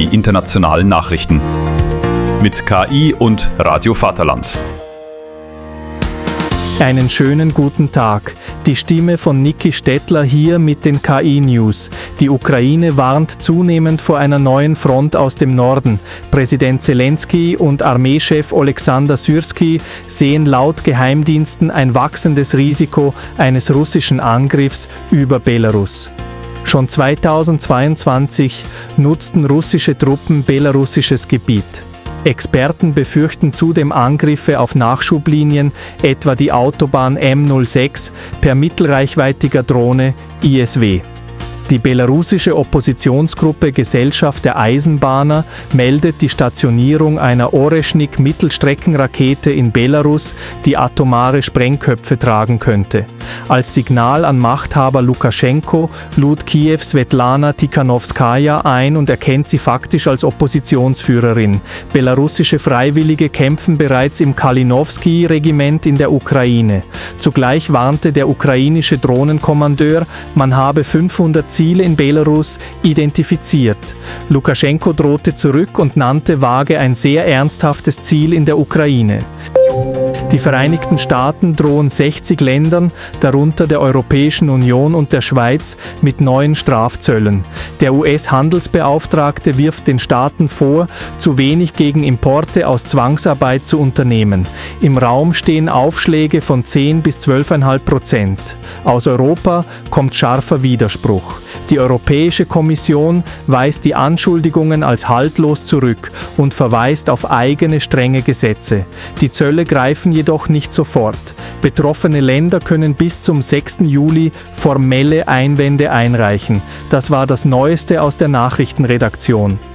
die internationalen Nachrichten. Mit KI und Radio Vaterland. Einen schönen guten Tag. Die Stimme von Niki Stettler hier mit den KI-News. Die Ukraine warnt zunehmend vor einer neuen Front aus dem Norden. Präsident Zelensky und Armeechef Oleksandr Syrski sehen laut Geheimdiensten ein wachsendes Risiko eines russischen Angriffs über Belarus. Schon 2022 nutzten russische Truppen belarussisches Gebiet. Experten befürchten zudem Angriffe auf Nachschublinien, etwa die Autobahn M06 per mittelreichweitiger Drohne ISW. Die belarussische Oppositionsgruppe Gesellschaft der Eisenbahner meldet die Stationierung einer Oreschnik-Mittelstreckenrakete in Belarus, die atomare Sprengköpfe tragen könnte. Als Signal an Machthaber Lukaschenko lud Kiew Svetlana Tikhanovskaja ein und erkennt sie faktisch als Oppositionsführerin. Belarussische Freiwillige kämpfen bereits im Kalinowski-Regiment in der Ukraine. Zugleich warnte der ukrainische Drohnenkommandeur, man habe 500 Ziele in Belarus identifiziert. Lukaschenko drohte zurück und nannte vage ein sehr ernsthaftes Ziel in der Ukraine. Die Vereinigten Staaten drohen 60 Ländern, darunter der Europäischen Union und der Schweiz, mit neuen Strafzöllen. Der US-Handelsbeauftragte wirft den Staaten vor, zu wenig gegen Importe aus Zwangsarbeit zu unternehmen. Im Raum stehen Aufschläge von 10 bis 12,5%. Aus Europa kommt scharfer Widerspruch. Die Europäische Kommission weist die Anschuldigungen als haltlos zurück und verweist auf eigene strenge Gesetze. Die Zölle greifen jedoch nicht sofort. Betroffene Länder können bis zum 6. Juli formelle Einwände einreichen. Das war das Neueste aus der Nachrichtenredaktion.